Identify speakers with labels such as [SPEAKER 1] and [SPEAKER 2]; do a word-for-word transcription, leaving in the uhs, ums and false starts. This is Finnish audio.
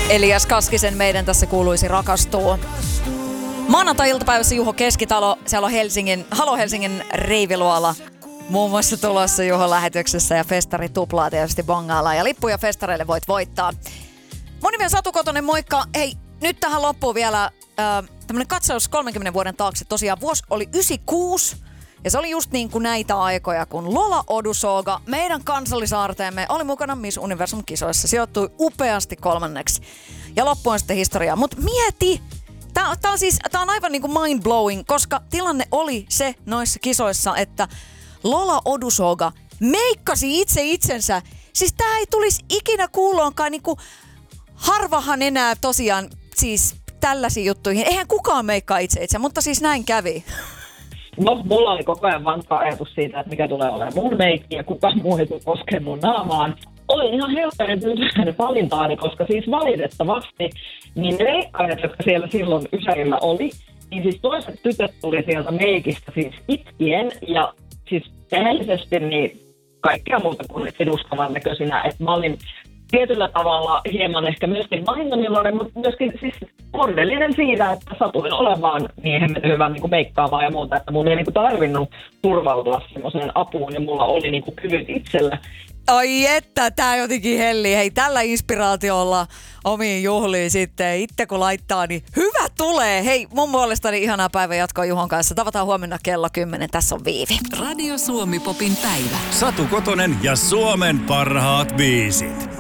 [SPEAKER 1] Elias Kaskisen meidän tässä kuuluisi rakastuu. Maanantai-iltapäivässä Juho Keskitalo, siellä on Helsingin, Halo Helsingin Reiviluola muun muassa tulossa Juho lähetyksessä ja festari tuplaa tietysti bongaillaan ja lippuja festareille voit voittaa. Mun nimi on Satu Kotonen, moikka. Hei, nyt tähän loppuun vielä äh, tämmönen katsaus kolmenkymmenen vuoden taakse. Tosiaan vuosi oli yhdeksänkymmentäkuusi ja se oli just niin kuin näitä aikoja, kun Lola Odusoga, meidän kansallisaarteemme, oli mukana Miss Universum-kisoissa. Sijoittui upeasti kolmanneksi ja loppuun sitten historiaa. Mut mieti! Tää, tää, on siis, tää on aivan niinku mind-blowing, koska tilanne oli se noissa kisoissa, että Lola Odusoga meikkasi itse itsensä. Siis tää ei tulisi ikinä kuuloonkaan, niinku harvahan enää tosiaan siis tällaisiin juttuihin. Eihän kukaan meikkaa itse itse, mutta siis näin kävi.
[SPEAKER 2] No, mulla oli koko ajan vankka ajatus siitä, että mikä tulee olemaan mun meikki ja kukaan muu ei tule koskemaan mun naamaan. Oli ihan helppoinen tyytyväinen valintaani, koska siis valitettavasti niin ne leikkaajat, jotka siellä silloin Ysärillä oli, niin siis toiset tytöt tuli sieltä meikistä siis itkien ja siis rehellisesti niin kaikkea muuta kuin edustavan näköisinä, että mä olin tietyllä tavalla hieman ehkä myöskin vahingonilloinen, mutta myöskin siis onnellinen siitä, että satuin olemaan niin hemmetin hyvän niin meikkaavaa ja muuta, että mun ei niin tarvinnut turvautua semmoiseen apuun ja mulla oli niin kyvyt itsellä.
[SPEAKER 1] Oi että, tää jotenkin hellii. Hei, tällä inspiraatiolla omiin juhliin sitten. Itse kun laittaa, niin hyvä tulee. Hei, mun puolestani ihanaa päivän jatkoa Juhon kanssa. Tavataan huomenna kello kymmenen. Tässä on Viivi.
[SPEAKER 3] Radio Suomi Popin päivä.
[SPEAKER 4] Satu Kotonen ja Suomen parhaat biisit.